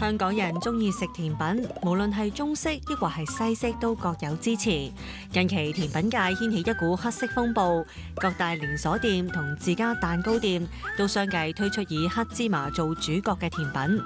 香港人中意食甜品，無論係中式抑或係西式都各有支持。近期甜品界掀起一股黑色風暴，各大連鎖店同自家蛋糕店都相繼推出以黑芝麻做主角嘅甜品。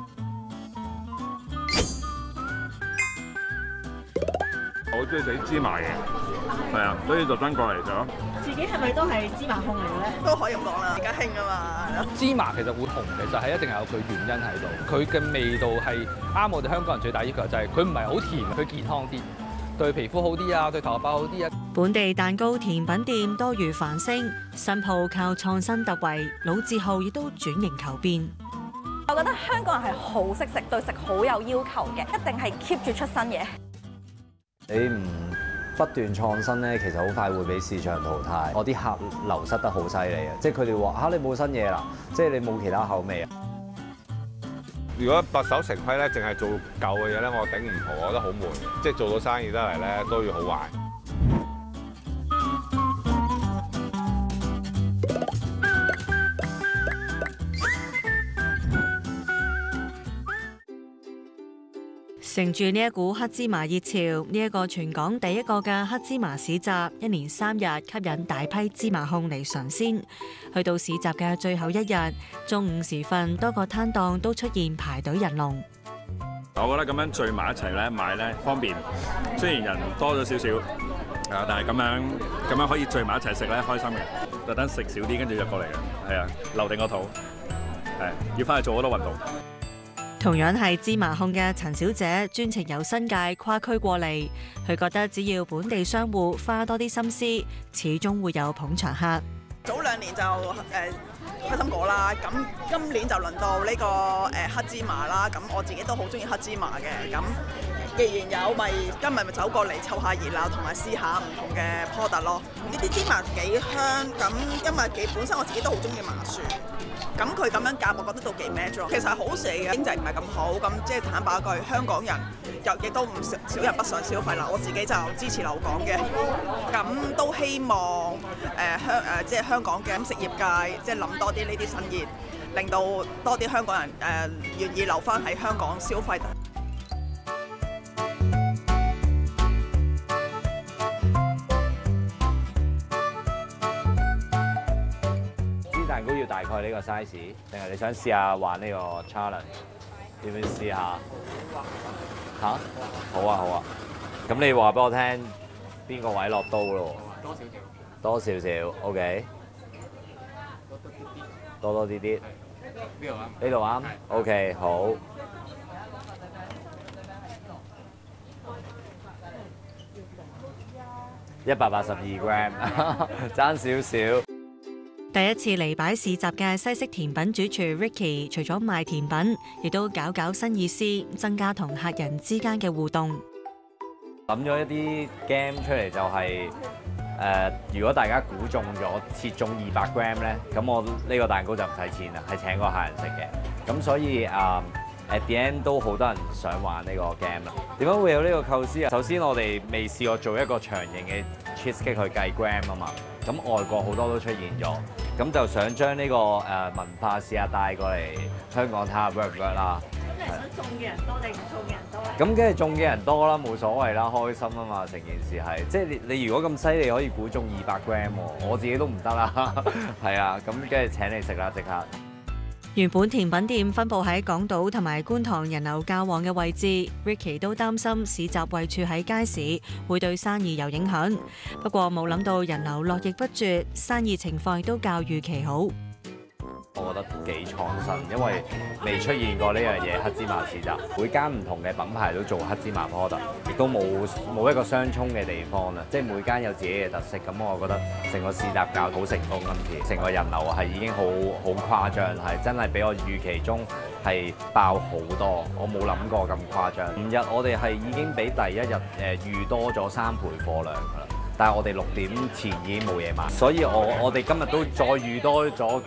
我中意食芝麻嘅，係啊，所以特登過嚟食咯。 自己係咪都係芝麻控嚟嘅咧？ 都可以咁講啦，而家興啊嘛。 芝麻其實會紅嘅，就係一定係有佢原因喺度。佢嘅味道係啱我哋香港人最大要求，就係佢唔係好甜，佢健康啲，對皮膚好啲啊，對頭髮好啲啊。 本地蛋糕甜品店多如繁星，新鋪靠創新突圍，老字號亦都轉型求變。 我覺得香港人係好識食，對食好有要求嘅，一定係 keep 住出新嘢。 你唔不斷創新咧，其實好快會俾市場淘汰。我啲客流失得好犀利啊！即係佢哋話你冇新嘢啦，即係你冇其他口味啊。 如果白手成規咧，淨係做舊嘅嘢咧，我頂唔順，我覺得好悶。即係做到生意得嚟咧，都要好壞。 乘住呢一股黑芝麻熱潮，呢一個全港第一個嘅黑芝麻市集，一連3日吸引大批芝麻控嚟嘗鮮。去到市集嘅最後一日，中午時分，多個攤檔都出現排隊人龍。 我覺得咁樣聚埋一齊咧買咧方便，雖然人多咗少少，但係咁樣可以聚埋一齊食咧開心嘅。特登食少啲，跟住入過嚟嘅，係啊，留定個肚，係要翻去做好多運動。 同樣係芝麻控嘅陳小姐，專程由新界跨區過嚟。佢覺得只要本地商戶花多啲心思，始終會有捧場客。 早2年就開心果啦，咁今年就輪到呢個黑芝麻啦。咁我自己都好中意黑芝麻嘅，咁既然有，咪今日咪走過嚟湊下熱鬧，同埋試下唔同嘅 product 咯。呢啲芝麻幾香，咁因為本身我自己都好中意麻薯。咁佢咁樣夾，我覺得都幾 match 咯。其實係好事嘅，經濟唔係咁好，咁即係坦白一句，香港人亦都唔少人北上消費啦。我自己就支持留港嘅，咁都希望即係香港嘅飲食業界即係諗多啲呢啲新意，令到多啲香港人願意留翻喺香港消費。 蛋糕要大概呢個 size，定係你想試下玩呢個 challenge？ 要唔要試下？嚇？好啊好啊！咁你話俾我聽邊個位落刀咯？多少少 ，OK。多啲啲。呢度啱。OK， 好。182 gram， 爭少少。 第一次嚟擺市集嘅西式甜品主廚 Ricky， 除咗賣甜品，亦都搞新意思，增加同客人之間嘅互動。 諗咗一啲 game 出嚟就係如果大家估中咗切中200 gram 咧，咁我呢個蛋糕就唔使錢啦，係請個客人食嘅。咁所以at the end 都好多人想玩呢個 game 啦。點解會有呢個構思啊？首先我哋未試過做一個長形嘅 cheesecake 去計 gram 啊嘛。咁外國好多都出現咗，咁就想將呢個文化試下帶過嚟香港睇下 work 唔 work 啦。 咁你係想中嘅人多定唔中嘅人多咧？ 咁梗係中嘅人多啦，冇所謂啦，開心啊嘛！成件事係，即係你如果咁犀利可以估中200 gram 喎，我自己都唔得啦。係啊，咁梗係請你食啦，即刻。 原本甜品店分佈喺港島同埋觀塘人流較旺嘅位置 ，Ricky 都擔心市集位處喺街市，會對生意有影響。不過冇諗到人流絡繹不絕，生意情況亦都較預期好。 我覺得幾創新，因為未出現過呢樣嘢黑芝麻市集，每間唔同嘅品牌都做黑芝麻 product， 亦都冇一個相衝嘅地方啦，即係每間有自己嘅特色。咁我覺得成個市集搞好成功，今次成個人流係已經好誇張，係真係比我預期中係爆好多，我冇諗過咁誇張。5日我哋係已經比第一日預多咗3倍貨量㗎啦，但係我哋6點前已經冇嘢賣，所以我哋今日都再預多咗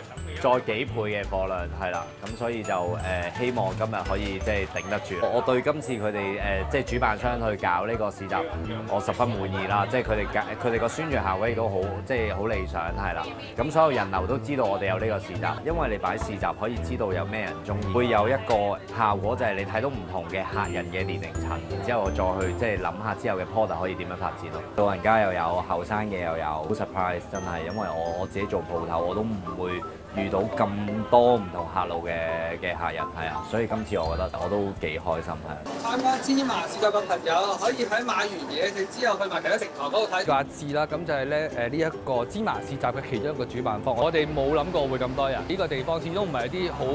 再幾倍嘅貨量係啦，咁所以就希望今日可以即係頂得住。我對今次佢哋即係主辦商去搞呢個市集，我十分滿意啦。即係佢哋個宣傳效果亦都好，即係好理想係啦。咁所有人流都知道我哋有呢個市集，因為你擺市集可以知道有咩人中意，會有一個效果就係你睇到唔同嘅客人嘅年齡層，然之後再去即係諗下之後嘅 product 可以點樣發展咯。老人家又有，後生嘅又有，好 surprise 真係，因為我自己做鋪頭我都唔會遇到咁多唔同客路嘅客人係啊，所以今次我覺得我都幾開心係。 參加芝麻市集嘅朋友可以喺買完嘢食之後去埋其他平台嗰度睇。 阿志啦，咁就係咧呢一個芝麻市集嘅其中一個主辦方，我哋冇諗過會咁多人。呢個地方始終唔係一啲好